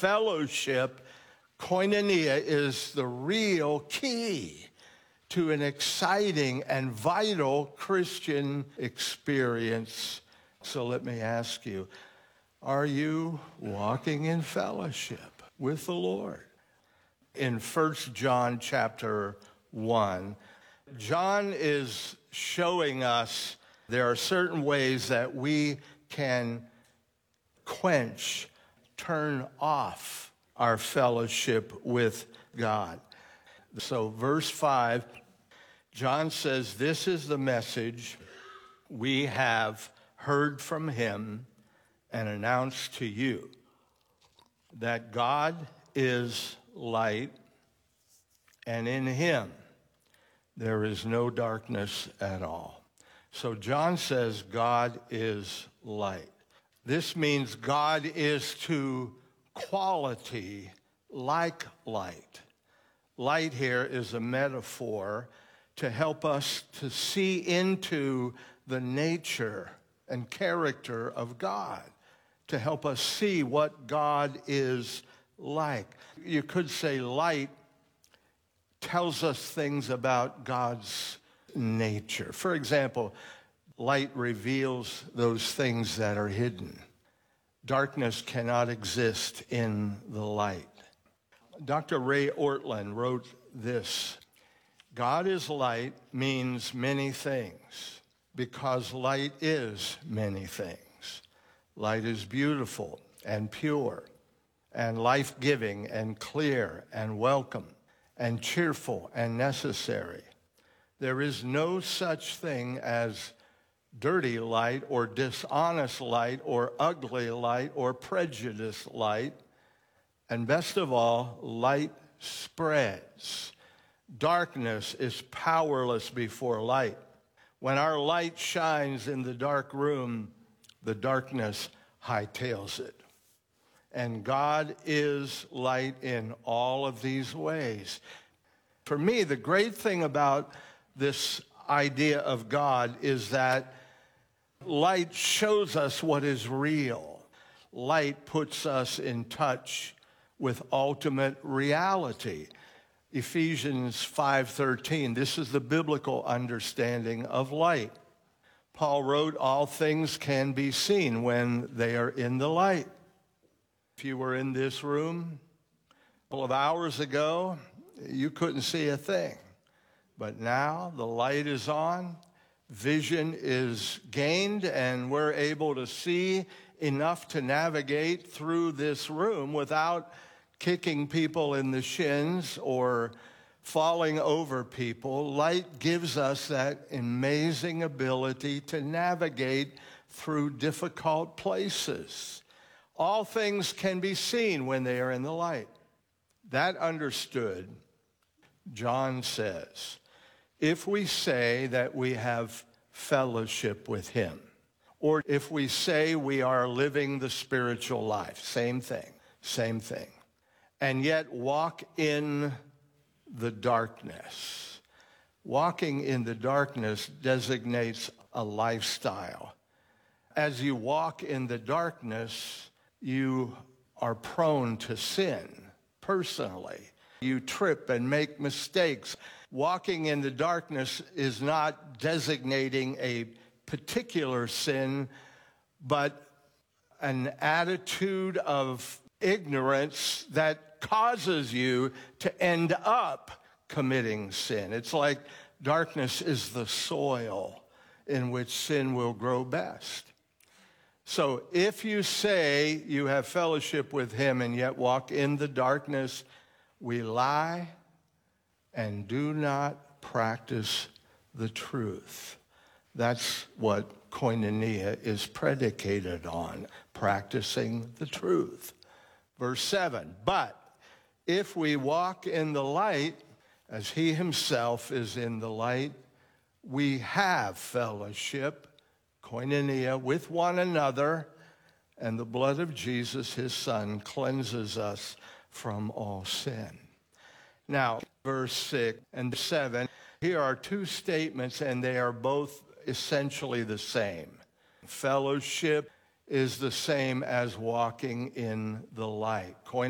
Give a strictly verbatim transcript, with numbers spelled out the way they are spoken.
Fellowship, koinonia, is the real key to an exciting and vital Christian experience. So let me ask you, are you walking in fellowship with the Lord? In First John chapter one, John is showing us there are certain ways that we can quench, turn off our fellowship with God. So verse five, John says, "This is the message we have heard from him and announced to you, that God is light, and in him there is no darkness at all." So John says God is light. This means God is to quality like light. Light here is a metaphor to help us to see into the nature and character of God, to help us see what God is like. You could say light tells us things about God's nature. For example, light reveals those things that are hidden. Darkness cannot exist in the light. Doctor Ray Ortlund wrote this: God is light means many things because light is many things. Light is beautiful and pure and life-giving and clear and welcome and cheerful and necessary. There is no such thing as dirty light or dishonest light or ugly light or prejudiced light. And best of all, light spreads. Darkness is powerless before light. When our light shines in the dark room, the darkness hightails it. And God is light in all of these ways. For me, the great thing about this idea of God is that light shows us what is real. Light puts us in touch with ultimate reality. Ephesians five thirteen, this is the biblical understanding of light. Paul wrote, all things can be seen when they are in the light. If you were in this room a couple of hours ago, you couldn't see a thing. But now the light is on, vision is gained, and we're able to see enough to navigate through this room without kicking people in the shins or falling over people. Light gives us that amazing ability to navigate through difficult places. All things can be seen when they are in the light. That understood, John says, if we say that we have fellowship with him, or if we say we are living the spiritual life, same thing, same thing, and yet walk in the darkness. Walking in the darkness designates a lifestyle. As you walk in the darkness, you are prone to sin personally. You trip and make mistakes. Walking in the darkness is not designating a particular sin, but an attitude of ignorance that causes you to end up committing sin. It's like darkness is the soil in which sin will grow best. So if you say you have fellowship with him and yet walk in the darkness, we lie and do not practice the truth. That's what koinonia is predicated on, practicing the truth. Verse seven, but if we walk in the light, as he himself is in the light, we have fellowship, koinonia, with one another, and the blood of Jesus, his son, cleanses us from all sin. Now, verse six and seven, here are two statements, and they are both essentially the same. Fellowship is the same as walking in the light.